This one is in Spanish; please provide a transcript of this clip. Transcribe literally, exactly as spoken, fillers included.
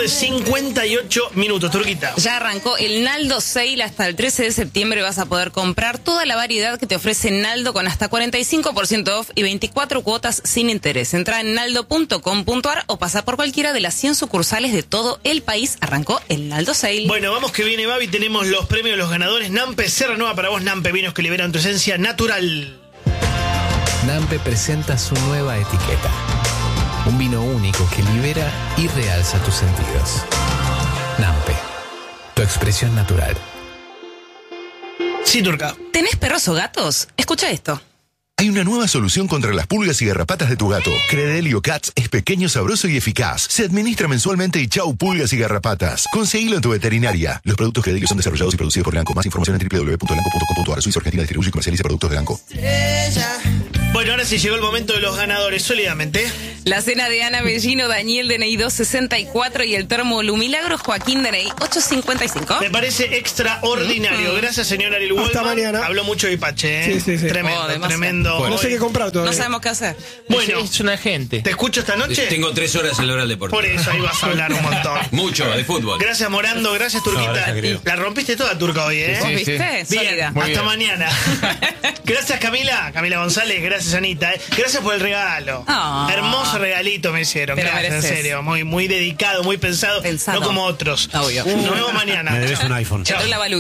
de cincuenta y ocho minutos, Turquita. Ya arrancó el Naldo Sale. Hasta el trece de septiembre vas a poder comprar toda la variedad que te ofrece Naldo con hasta cuarenta y cinco por ciento off y veinticuatro cuotas sin interés. Entra en naldo punto com punto ar o pasa por cualquiera de las cien sucursales de todo el país. Arrancó el Naldo Sale. Bueno, vamos que viene, Babi. Tenemos los premios, los ganadores. Nampe se renueva para vos, Nampe. Vinos que liberan tu esencia natural. Nampe presenta su nueva etiqueta. Un vino único que libera y realza tus sentidos. Nampe, tu expresión natural. Sí, Turca. ¿Tenés perros o gatos? Escucha esto. Hay una nueva solución contra las pulgas y garrapatas de tu gato. Credelio Cats es pequeño, sabroso y eficaz. Se administra mensualmente y chau pulgas y garrapatas. Conseguilo en tu veterinaria. Los productos Credelio son desarrollados y producidos por Elanco. Más información en doble u doble u doble u punto elanco punto com punto ar. Suiza Argentina distribuye y comercializa productos de Elanco. Bueno, ahora sí llegó el momento de los ganadores, sólidamente. La cena de Ana Bellino, Daniel D N I doscientos sesenta y cuatro y el termo Lumilagros, Joaquín D N I ochocientos cincuenta y cinco. Me parece extraordinario. Mm-hmm. Gracias, señor Ariel Wallman. Hasta mañana. Habló mucho de Ipache, ¿eh? Sí, sí, sí. Tremendo, Oh, tremendo. Bueno, no sé qué comprar todavía. No sabemos qué hacer. Bueno, es un agente. ¿te escucho esta noche? Tengo tres horas en la hora del deporte. Por eso ahí vas a hablar un montón. Mucho de fútbol. Gracias, Morando. Gracias, Turquita. No, gracias, querido. La rompiste toda, Turca, hoy, ¿eh? ¿Vos Sí, viste? sí. Bien, Sólida. hasta bien. mañana. Gracias, Camila. Camila González. Gracias, Anita. ¿eh? Gracias por el regalo. Oh. Hermoso regalito me hicieron. Te lo Gracias, en mereces. serio. Muy, muy dedicado, muy pensado. Pensado. No como otros. Obvio. Nos vemos mañana. Me debes un iPhone. Entró la Balú.